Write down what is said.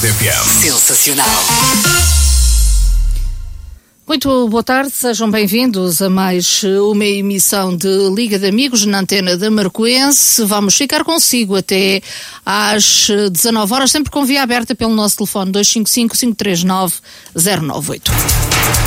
RCP. Sensacional. Muito boa tarde, sejam bem-vindos a mais uma emissão de Liga de Amigos na antena da Marcoense. Vamos ficar consigo até às 19 horas, sempre com via aberta pelo nosso telefone 255-539-098.